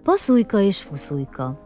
Paszujka és Fuszujka.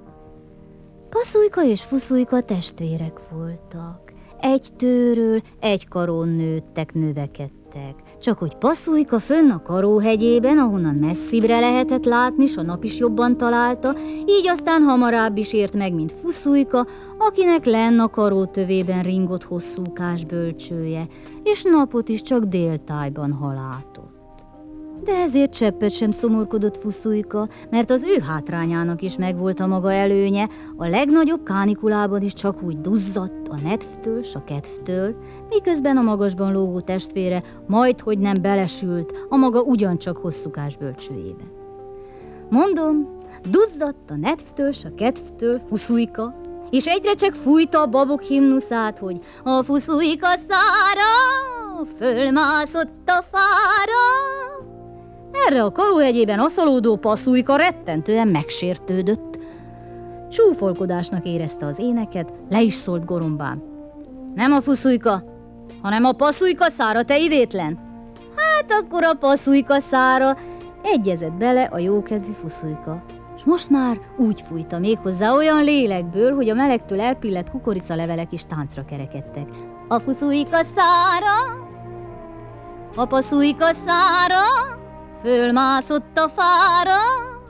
Paszujka és Fuszujka testvérek voltak. Egy tőről, egy karón nőttek, növekedtek. Csak hogy Paszujka fönn a Karóhegyében, ahonnan messzibbre lehetett látni, s a nap is jobban találta, így aztán hamarabb is ért meg, mint Fuszujka, akinek lenn a Karótövében ringott hosszúkás bölcsője, és napot is csak déltájban halátott. De ezért cseppet sem szomorkodott Fuszujka, mert az ő hátrányának is megvolt a maga előnye, a legnagyobb kánikulában is csak úgy duzzadt a nedvtől s a kedvtől, miközben a magasban lógó testvére majdhogy nem belesült a maga ugyancsak hosszúkás bölcsőjébe. Mondom, duzzadt a nedvtől s a kedvtől Fuszujka, és egyre csak fújta a babok himnuszát, hogy a Fuszujka szára fölmászott a fára. Erre a Karóhegyében aszalódó Paszujka rettentően megsértődött. Csúfolkodásnak érezte az éneket, le is szólt gorombán. Nem a Fuszujka, hanem a Paszujka szára, te idétlen! Hát akkor a Paszujka szára, egyezett bele a jókedvű Fuszujka. És most már úgy fújta méghozzá olyan lélekből, hogy a melegtől elpillett kukoricalevelek is táncra kerekedtek. A Fuszujka szára, a Paszujka szára, fölmászott a fára.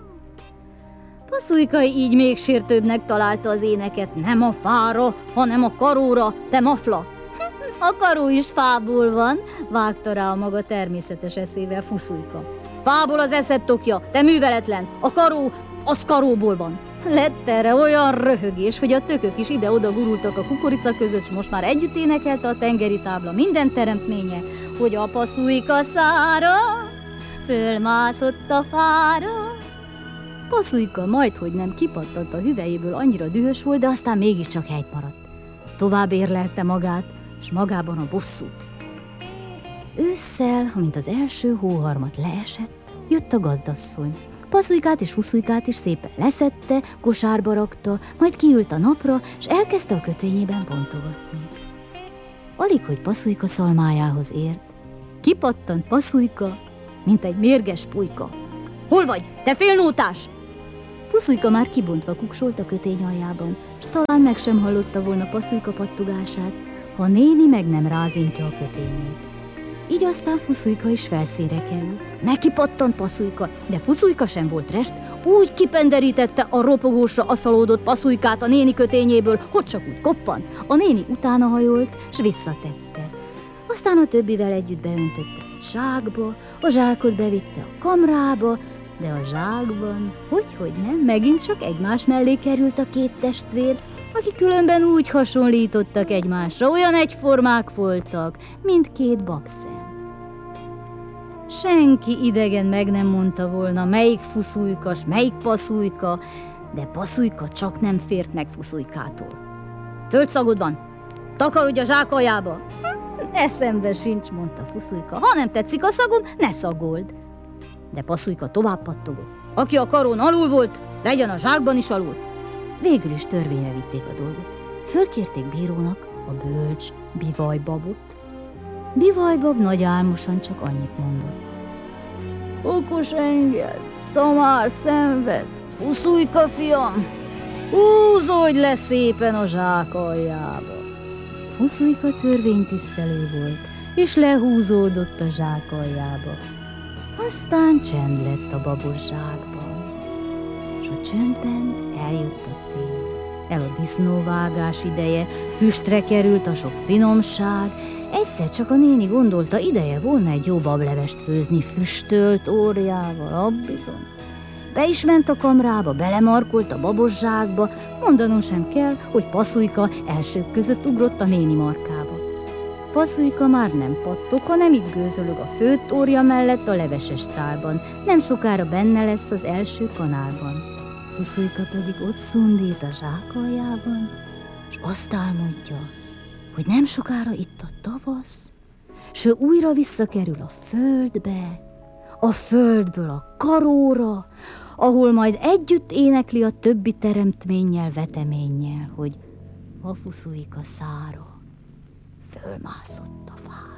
Paszujka így még sértőbbnek találta az éneket. Nem a fára, hanem a karóra, te mafla! A karó is fából van, vágta rá a maga természetes eszével Fuszujka. Fából az eszed tokja, te műveletlen! A karó, az karóból van! Lett erre olyan röhögés, hogy a tökök is ide-oda gurultak a kukorica között, s most már együtt énekelte a tengeri tábla minden teremtménye, hogy a Paszujka szára fölmászott a fára. Paszujka majdhogy nem kipattant a hüvelyéből, annyira dühös volt, de aztán mégiscsak helyt maradt. Tovább érlelte magát, s magában a bosszút. Ősszel, amint az első hóharmat leesett, jött a gazdasszony. Paszujkát és Fuszujkát is szépen leszedte, kosárba rakta, majd kiült a napra, s elkezdte a kötényében bontogatni. Alig, hogy Paszujka szalmájához ért, kipattant Paszujka, mint egy mérges pulyka. Hol vagy, te félnótás? Fuszujka már kibontva kuksolt a kötény aljában, s talán meg sem hallotta volna Paszujka pattogását, ha néni meg nem rázintja a kötényét. Így aztán Fuszujka is felszínre került. Neki pattant Paszujka, de Fuszujka sem volt rest, úgy kipenderítette a ropogósra aszalódott Paszujkát a néni kötényéből, hogy csak úgy koppant. A néni utána hajolt, s visszatette. Aztán a többivel együtt beöntötte egy zsákba, a zsákot bevitte a kamrába, de a zsákban, hogy nem, megint csak egymás mellé került a két testvér, akik különben úgy hasonlítottak egymásra, olyan egyformák voltak, mint két babszem. Senki idegen meg nem mondta volna, melyik Fuszujka, s melyik Paszujka, de Paszujka csak nem fért meg Fuszujkától. Földszagod van, takarodj a zsák aljába! Eszembe sincs, mondta Fuszujka, ha nem tetszik a szagom, ne szagold. De Paszujka tovább pattogott. Aki a karón alul volt, legyen a zsákban is alul. Végül is törvényre vitték a dolgot. Fölkérték bírónak a bölcs Bivajbabot. Bivajbab nagy álmosan csak annyit mondott. Okos enged, szamár szenved, Fuszujka fiam, húzódj le szépen a zsák aljába. Fuszujka törvénytisztelő volt, és lehúzódott a zsák aljába. Aztán csend lett a babos zsákban, és a csöndben eljött a tél. El a disznóvágás ideje, füstre került a sok finomság. Egyszer csak a néni gondolta, ideje volna egy jó bablevest főzni füstölt óriával, abbizony. Be is ment a kamrába, belemarkolt a babos zsákba, mondanom sem kell, hogy Paszujka elsők között ugrott a néni markába. Paszujka már nem pattog, hanem itt gőzölög a főtt ória mellett a leveses tálban. Nem sokára benne lesz az első kanálban. Fuszujka pedig ott szundít a zsák aljában, és azt álmodja, hogy nem sokára itt a tavasz, s ő újra visszakerül a földbe, a földből a karóra, ahol majd együtt énekli a többi teremtménnyel, veteménnyel, hogy a Fuszujka szára fölmászott a fára.